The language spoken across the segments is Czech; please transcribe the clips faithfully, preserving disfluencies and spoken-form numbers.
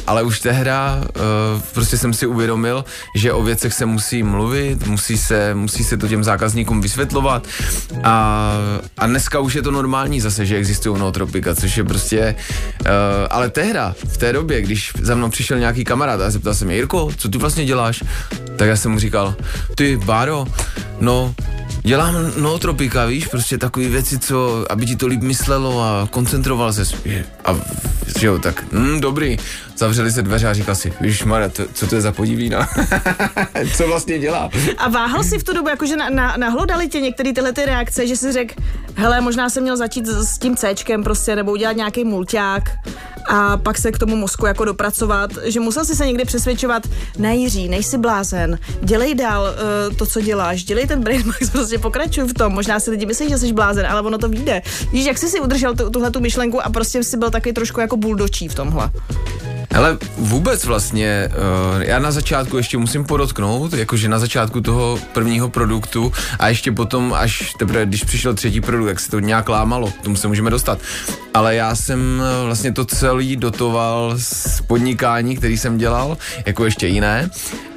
ale už tehda uh, prostě jsem si uvědomil, že o věcech se musí mluvit, musí se, musí se to těm zákazníkům vysvětlovat a, a dneska už je to normální zase, že existují nootropika, což je prostě, uh, ale tehda, v té době, když za mnou přišel nějaký kamarád a zeptal se mě, Jirko, co ty vlastně děláš? Tak já jsem mu říkal, ty Báro, no dělám nootropika, víš, prostě takový věci, co, aby ti to líp myslelo a koncentroval ses. A že jo, tak, hm, dobrý. Zavřeli se dveře a říkal si, víš, Mara, to, co to je za podivína? Co vlastně dělá? A váhal si v tu dobu, jakože na, na, nahlodali tě některé tyhle ty reakce, že si řekl, hele, možná jsem měl začít s tím Cčkem prostě, nebo udělat nějaký mulťák a pak se k tomu mozku jako dopracovat, že musel si se někdy přesvědčovat, ne Jiří, nejsi blázen, dělej dál uh, to, co děláš, dělej ten Brain Max, prostě pokračuj v tom, možná si lidi myslí, že jsi blázen, ale ono to vyjde. Víš, jak jsi si udržel tu, tuhle tu myšlenku a prostě si byl taky trošku jako buldočí v tomhle? Hele, vůbec vlastně, uh, já na začátku ještě musím podotknout, jakože na začátku toho prvního produktu a ještě potom, až teprve, když přišel třetí produkt, tak se to nějak lámalo, k tomu se můžeme dostat. Ale já jsem vlastně to celý dotoval z podnikání, který jsem dělal, jako ještě jiné,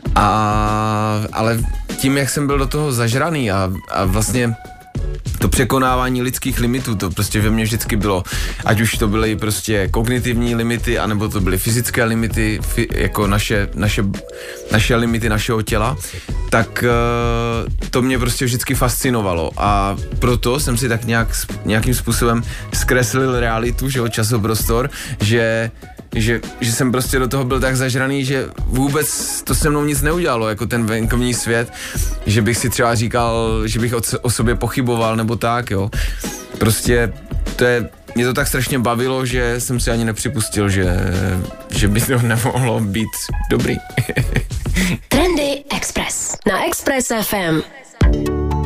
a, ale tím, jak jsem byl do toho zažraný a, a vlastně to překonávání lidských limitů, to prostě ve mně vždycky bylo, ať už to byly prostě kognitivní limity, anebo to byly fyzické limity, fi, jako naše, naše, naše limity našeho těla, tak uh, to mě prostě vždycky fascinovalo a proto jsem si tak nějak, nějakým způsobem zkreslil realitu, že jo, časoprostor, že Že, že jsem prostě do toho byl tak zažraný, že vůbec to se mnou nic neudělalo, jako ten venkovní svět, že bych si třeba říkal, že bych o, o sobě pochyboval nebo tak, jo. Prostě to je, mě to tak strašně bavilo, že jsem si ani nepřipustil, že, že by to nemohlo být dobrý. Trendy Express na Express F M.